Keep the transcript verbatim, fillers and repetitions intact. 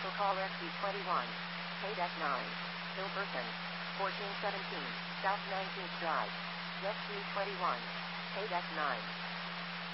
Vehicle call S C twenty-one. K nine. Hilberton. fourteen seventeen. South nineteenth Drive. S C twenty-one. K nine.